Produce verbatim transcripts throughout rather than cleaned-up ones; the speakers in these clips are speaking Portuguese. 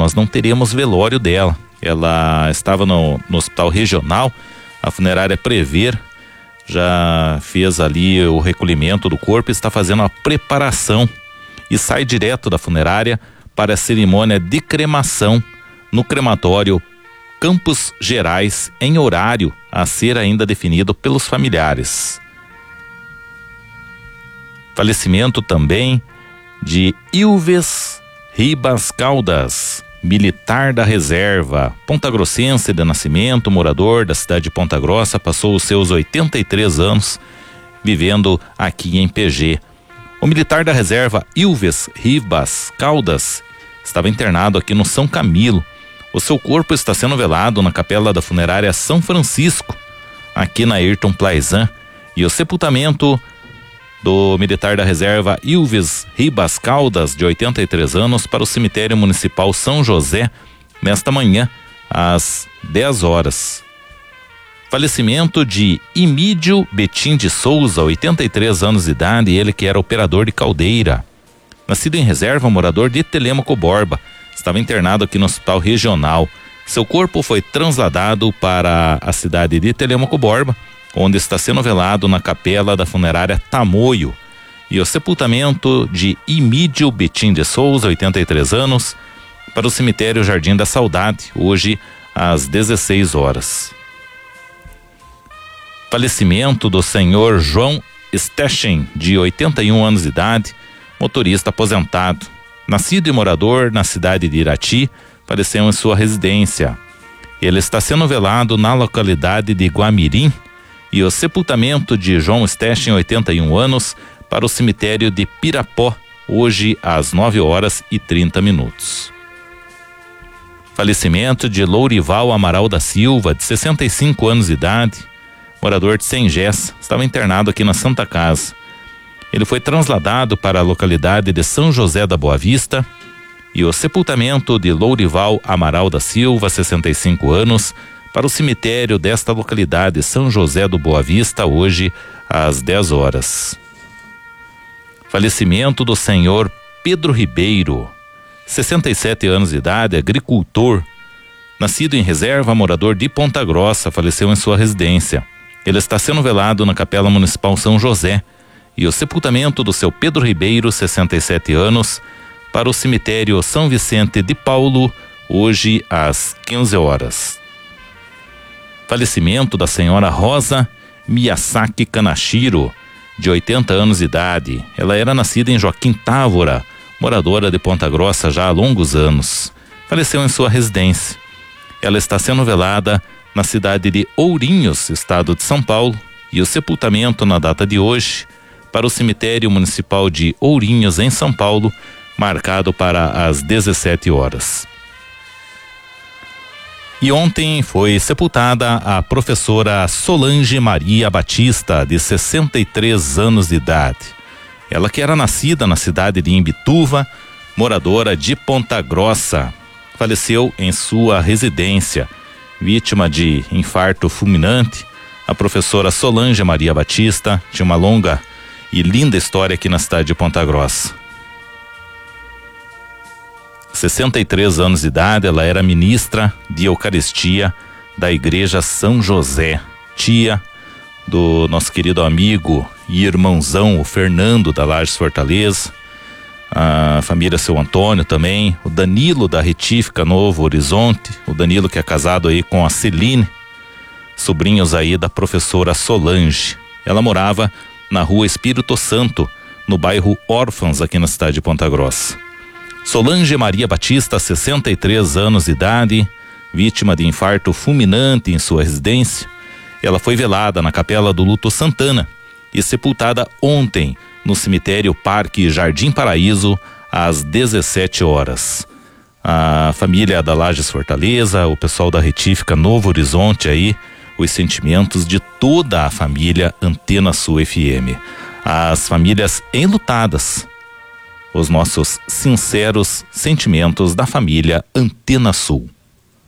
nós não teremos velório dela. Ela estava no, no hospital regional, a funerária Prever já fez ali o recolhimento do corpo, está fazendo a preparação e sai direto da funerária para a cerimônia de cremação no crematório Campos Gerais, em horário a ser ainda definido pelos familiares. Falecimento também de Ilves Ribas Caldas, militar da reserva, pontagrossense de nascimento, morador da cidade de Ponta Grossa, passou os seus oitenta e três anos vivendo aqui em P G. O militar da reserva Ilves Ribas Caldas estava internado aqui no São Camilo. O seu corpo está sendo velado na capela da funerária São Francisco, aqui na Ayrton Plaizan, e o sepultamento do militar da reserva Ilves Ribas Caldas, de oitenta e três anos, para o cemitério municipal São José, nesta manhã, às dez horas. Falecimento de Imídio Betim de Souza, oitenta e três anos de idade, ele que era operador de caldeira. Nascido em reserva, morador de Telêmaco Borba, estava internado aqui no hospital regional. Seu corpo foi trasladado para a cidade de Telêmaco Borba, onde está sendo velado na capela da funerária Tamoio. E o sepultamento de Imídio Betim de Souza, oitenta e três anos, para o cemitério Jardim da Saudade, hoje às dezesseis horas. Falecimento do senhor João Stechen, de oitenta e um anos de idade, motorista aposentado. Nascido e morador na cidade de Irati, faleceu em sua residência. Ele está sendo velado na localidade de Guamirim, e o sepultamento de João Stechen, oitenta e um anos, para o cemitério de Pirapó, hoje às nove horas e trinta minutos. Falecimento de Lourival Amaral da Silva, de sessenta e cinco anos de idade, morador de Sengés, estava internado aqui na Santa Casa. Ele foi trasladado para a localidade de São José da Boa Vista, e o sepultamento de Lourival Amaral da Silva, sessenta e cinco anos, para o cemitério desta localidade, São José do Boa Vista, hoje às dez horas. Falecimento do senhor Pedro Ribeiro, sessenta e sete anos de idade, agricultor, nascido em reserva, morador de Ponta Grossa, faleceu em sua residência. Ele está sendo velado na Capela Municipal São José, e o sepultamento do seu Pedro Ribeiro, sessenta e sete anos, para o cemitério São Vicente de Paulo, hoje às quinze horas. Falecimento da senhora Rosa Miyasaki Kanashiro, de oitenta anos de idade. Ela era nascida em Joaquim Távora, moradora de Ponta Grossa já há longos anos. Faleceu em sua residência. Ela está sendo velada na cidade de Ourinhos, estado de São Paulo, e o sepultamento na data de hoje para o cemitério municipal de Ourinhos, em São Paulo, marcado para as dezessete horas. E ontem foi sepultada a professora Solange Maria Batista, de sessenta e três anos de idade. Ela que era nascida na cidade de Imbituva, moradora de Ponta Grossa, faleceu em sua residência, vítima de infarto fulminante. A professora Solange Maria Batista tinha uma longa e linda história aqui na cidade de Ponta Grossa. sessenta e três anos de idade, ela era ministra de Eucaristia da Igreja São José, tia do nosso querido amigo e irmãozão, o Fernando da Lages Fortaleza, a família Seu Antônio também, o Danilo da Retífica Novo Horizonte, o Danilo que é casado aí com a Celine, sobrinhos aí da professora Solange. Ela morava na rua Espírito Santo, no bairro Órfãos, aqui na cidade de Ponta Grossa. Solange Maria Batista, sessenta e três anos de idade, vítima de infarto fulminante em sua residência. Ela foi velada na Capela do Luto Santana e sepultada ontem no cemitério Parque Jardim Paraíso, às dezessete horas. A família da Lages Fortaleza, o pessoal da Retífica Novo Horizonte aí, os sentimentos de toda a família Antena Sul F M. As famílias enlutadas, os nossos sinceros sentimentos da família Antena Sul.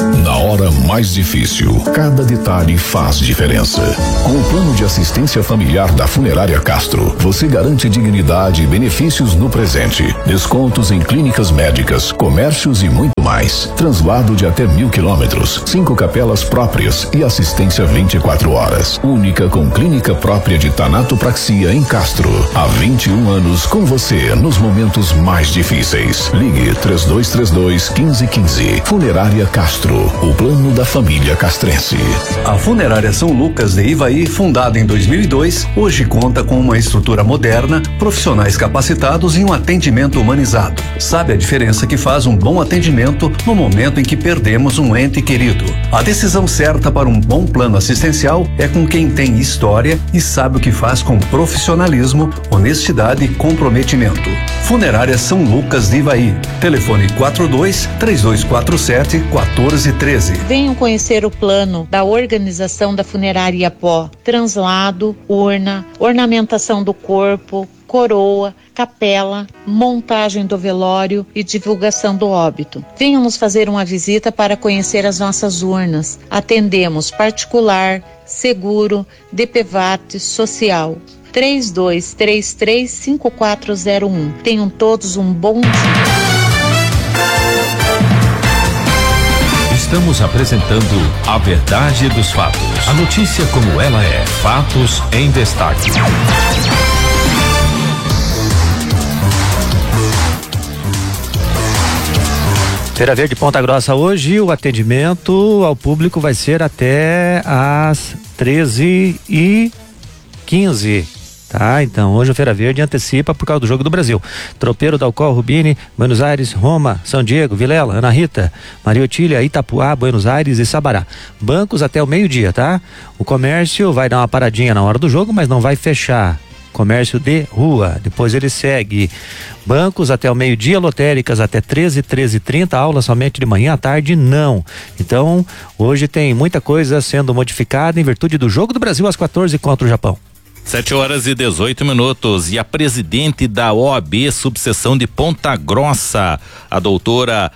Na hora mais difícil, cada detalhe faz diferença. Com o plano de assistência familiar da Funerária Castro, você garante dignidade e benefícios no presente, descontos em clínicas médicas, comércios e muito mais. Translado de até mil quilômetros, cinco capelas próprias e assistência vinte e quatro horas. Única com clínica própria de tanatopraxia em Castro. Há vinte e um anos com você nos momentos mais difíceis. Ligue três dois três dois, um cinco um cinco. Funerária Castro, o plano da família castrense. A Funerária São Lucas de Ivaí, fundada em dois mil e dois, hoje conta com uma estrutura moderna, profissionais capacitados e um atendimento humanizado. Sabe a diferença que faz um bom atendimento no momento em que perdemos um ente querido? A decisão certa para um bom plano assistencial é com quem tem história e sabe o que faz com profissionalismo, honestidade e comprometimento. Funerária São Lucas de Ivaí. Telefone quatro dois, três dois quatro sete, um quatro um três. Venham conhecer o plano da organização da Funerária Iapó. Translado, urna, ornamentação do corpo, coroa, capela, montagem do velório e divulgação do óbito. Venham nos fazer uma visita para conhecer as nossas urnas. Atendemos particular, seguro, D P V A T, social. três dois três três, cinco quatro zero um. Tenham todos um bom dia. Estamos apresentando a verdade dos fatos. A notícia como ela é. Fatos em destaque. Feira Verde Ponta Grossa hoje, o atendimento ao público vai ser até às treze e quinze. Tá, então hoje o Feira Verde antecipa por causa do Jogo do Brasil. Tropeiro, Dalcol, Rubini, Buenos Aires, Roma, São Diego, Vilela, Ana Rita, Maria Otília, Itapuá, Buenos Aires e Sabará. Bancos até o meio-dia, tá? O comércio vai dar uma paradinha na hora do jogo, mas não vai fechar. Comércio de rua, depois ele segue. Bancos até o meio-dia, lotéricas até treze, treze e trinta, aula somente de manhã, à tarde não. Então, hoje tem muita coisa sendo modificada em virtude do Jogo do Brasil às quatorze contra o Japão. sete horas e dezoito minutos e a presidente da O A B subseção de Ponta Grossa, a doutora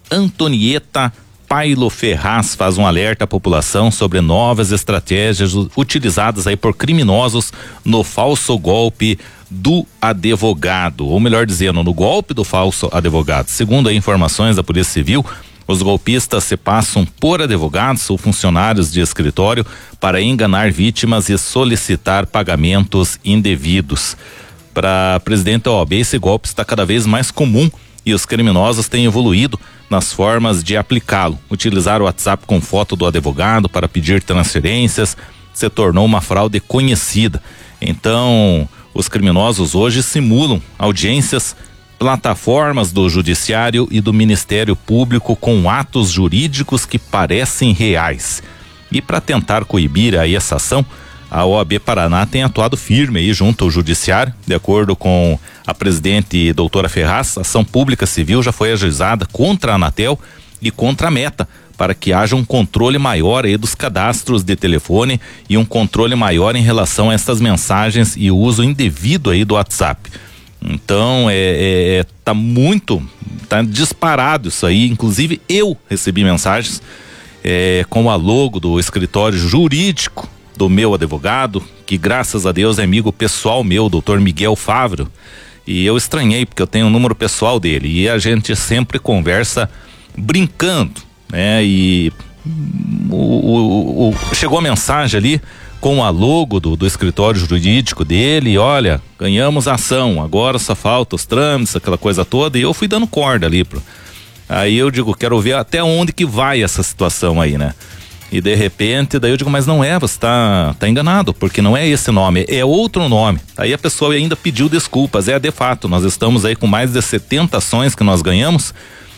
Antonieta Pailo Ferraz, faz um alerta à população sobre novas estratégias utilizadas aí por criminosos no falso golpe do advogado, ou melhor dizendo, no golpe do falso advogado. Segundo aí informações da Polícia Civil, os golpistas se passam por advogados ou funcionários de escritório para enganar vítimas e solicitar pagamentos indevidos. Para a presidente da O A B, esse golpe está cada vez mais comum e os criminosos têm evoluído nas formas de aplicá-lo. Utilizar o WhatsApp com foto do advogado para pedir transferências se tornou uma fraude conhecida. Então, os criminosos hoje simulam audiências, plataformas do Judiciário e do Ministério Público com atos jurídicos que parecem reais. E para tentar coibir aí essa ação, a O A B Paraná tem atuado firme aí junto ao Judiciário. De acordo com a presidente doutora Ferraz, a ação pública civil já foi ajuizada contra a Anatel e contra a Meta, para que haja um controle maior aí dos cadastros de telefone e um controle maior em relação a essas mensagens e o uso indevido aí do WhatsApp. Então, é, é, é, tá muito, tá disparado isso aí. Inclusive, eu recebi mensagens é, com a logo do escritório jurídico do meu advogado, que graças a Deus é amigo pessoal meu, doutor Miguel Favro, e eu estranhei porque eu tenho o número pessoal dele e a gente sempre conversa brincando, né? E o, o, o, chegou a mensagem ali com a logo do, do escritório jurídico dele, e olha, ganhamos a ação, agora só falta os trâmites, aquela coisa toda, e eu fui dando corda ali pro, aí eu digo, quero ver até onde que vai essa situação aí, né? E de repente, daí eu digo, mas não é, você tá, tá enganado, porque não é esse nome, é outro nome. Aí a pessoa ainda pediu desculpas, é de fato, nós estamos aí com mais de setenta ações que nós ganhamos,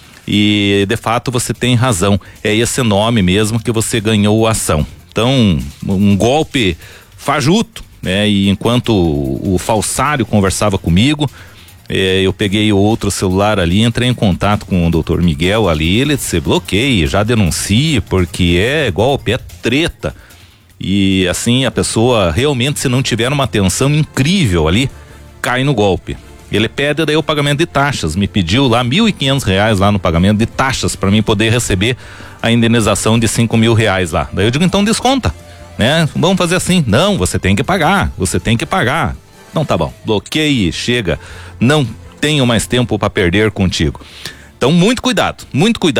e de fato você tem razão, é esse nome mesmo que você ganhou a ação. Então, um golpe fajuto, né? E enquanto o, o falsário conversava comigo, eh, eu peguei outro celular ali, entrei em contato com o doutor Miguel ali, ele disse, bloqueie, já denuncie, porque é golpe, é treta. E assim, a pessoa realmente, se não tiver uma atenção incrível ali, cai no golpe. Ele pede daí o pagamento de taxas, me pediu lá mil e quinhentos reais lá no pagamento de taxas para mim poder receber a indenização de cinco mil reais lá. Daí eu digo, então desconta, né? Vamos fazer assim. Não, você tem que pagar, você tem que pagar. Não, tá bom, bloqueie, chega, não tenho mais tempo para perder contigo. Então muito cuidado, muito cuidado.